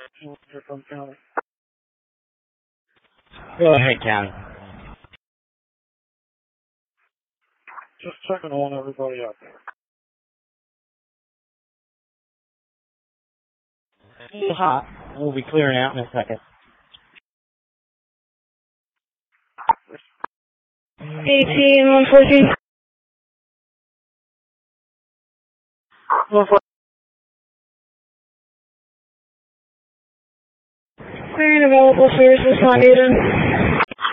From County. Go ahead, County. Just checking on everybody out there. It's hot. We'll be clearing out in a second. 18, 114. 114. Clearing available service responded.